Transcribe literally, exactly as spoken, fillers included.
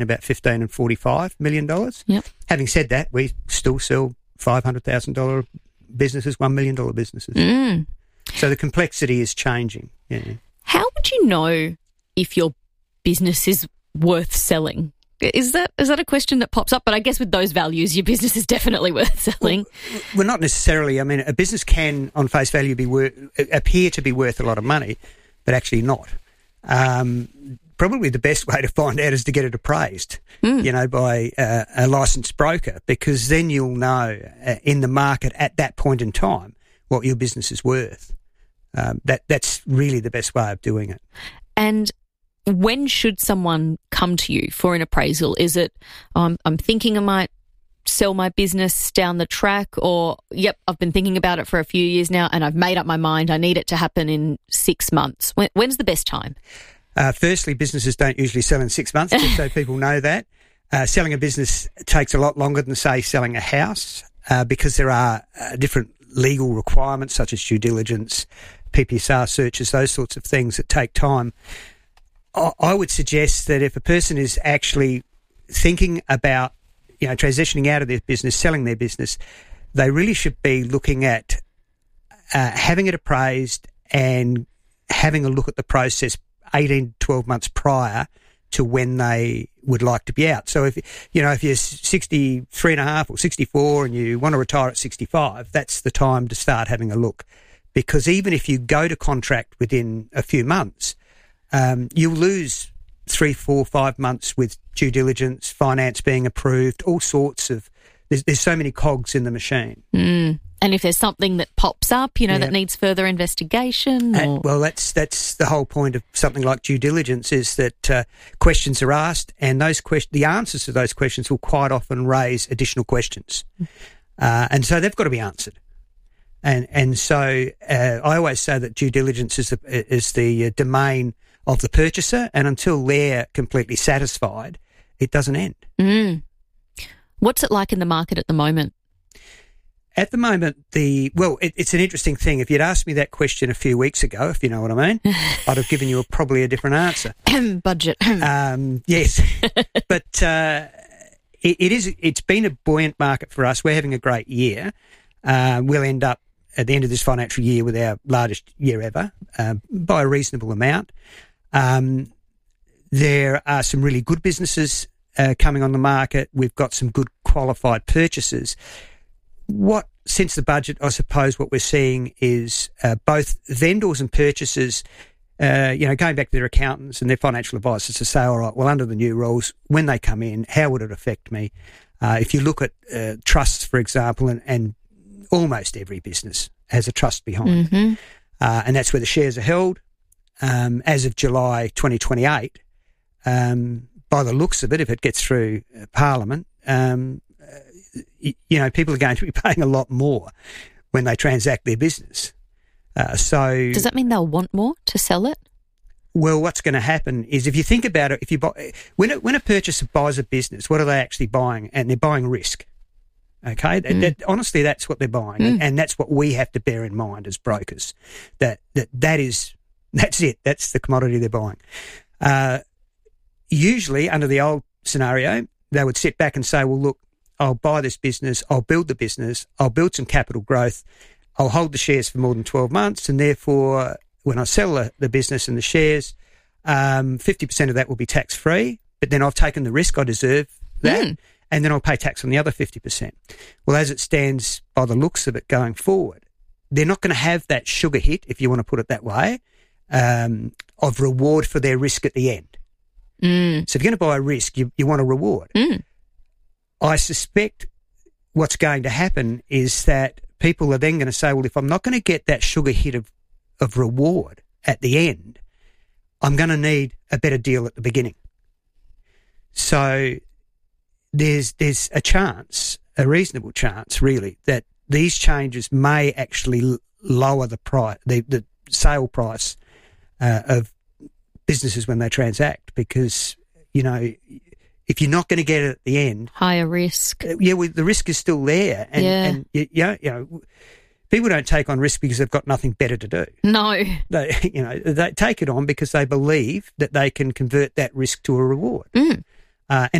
about fifteen and forty-five million dollars. Yep. Having said that, we still sell five hundred thousand dollars businesses, one million dollars businesses. Mm. So the complexity is changing. Yeah. How would you know if your business is worth selling? Is that is that a question that pops up? But I guess with those values, your business is definitely worth selling. Well, well not necessarily. I mean, a business can, on face value, be worth, appear to be worth a lot of money, but actually not. Um, probably the best way to find out is to get it appraised, mm. you know, by uh, a licensed broker, because then you'll know uh, in the market at that point in time what your business is worth. Um, that that's really the best way of doing it. And when should someone come to you for an appraisal? Is it, um, I'm thinking I might sell my business down the track, or, yep, I've been thinking about it for a few years now and I've made up my mind, I need it to happen in six months. When, when's the best time? Uh, firstly, businesses don't usually sell in six months, just so people know that. Uh, selling a business takes a lot longer than, say, selling a house uh, because there are uh, different legal requirements such as due diligence, P P S R searches, those sorts of things that take time. I would suggest that if a person is actually thinking about, you know, transitioning out of their business, selling their business, they really should be looking at uh, having it appraised and having a look at the process eighteen, twelve months prior to when they would like to be out. So if, you know, if you're sixty-three and a half or sixty-four and you want to retire at sixty-five, that's the time to start having a look. Because even if you go to contract within a few months, Um, you'll lose three, four, five months with due diligence, finance being approved, all sorts of. There's, there's so many cogs in the machine. Mm. And if there's something that pops up, you know, yeah. that needs further investigation. Or... And, well, that's that's the whole point of something like due diligence is that uh, questions are asked, and those quest- the answers to those questions will quite often raise additional questions, uh, and so they've got to be answered. And and so uh, I always say that due diligence is the, is the uh, domain of the purchaser, and until they're completely satisfied, it doesn't end. Mm. What's it like in the market at the moment? At the moment, the well, it, it's an interesting thing. If you'd asked me that question a few weeks ago, if you know what I mean, I'd have given you a, probably a different answer. Budget. um, yes, but uh, it, it is. It's been a buoyant market for us. We're having a great year. Uh, we'll end up at the end of this financial year with our largest year ever uh, by a reasonable amount. Um, there are some really good businesses uh, coming on the market. We've got some good qualified purchasers. What, since the budget, I suppose what we're seeing is uh, both vendors and purchasers, uh, you know, going back to their accountants and their financial advisors to say, all right, well, under the new rules, when they come in, how would it affect me? Uh, if you look at uh, trusts, for example, and, and almost every business has a trust behind mm-hmm. it, uh, and that's where the shares are held. Um, as of July twenty twenty-eight, um, by the looks of it, if it gets through uh, Parliament, um, uh, y- you know, people are going to be paying a lot more when they transact their business. Uh, so, does that mean they'll want more to sell it? Well, what's going to happen is, if you think about it, if you buy when a, when a purchaser buys a business, what are they actually buying? And they're buying risk. Okay, mm. that, that, honestly, that's what they're buying, mm. and, and that's what we have to bear in mind as brokers. That that that is. That's it. That's the commodity they're buying. Uh, usually, under the old scenario, they would sit back and say, well, look, I'll buy this business, I'll build the business, I'll build some capital growth, I'll hold the shares for more than twelve months, and therefore, when I sell the, the business and the shares, um, fifty percent of that will be tax-free, but then I've taken the risk, I deserve that, mm. and then I'll pay tax on the other fifty percent. Well, as it stands by the looks of it going forward, they're not going to have that sugar hit, if you want to put it that way, Um, of reward for their risk at the end. Mm. So if you're going to buy a risk, you, you want a reward. Mm. I suspect what's going to happen is that people are then going to say, well, if I'm not going to get that sugar hit of, of reward at the end, I'm going to need a better deal at the beginning. So there's there's a chance, a reasonable chance really, that these changes may actually l- lower the price, the, the sale price Uh, of businesses when they transact, because, you know, if you're not going to get it at the end, higher risk. Uh, yeah, well, the risk is still there, and, yeah. and you, you know, you know, people don't take on risk because they've got nothing better to do. No, they, you know, they take it on because they believe that they can convert that risk to a reward. Mm. Uh, and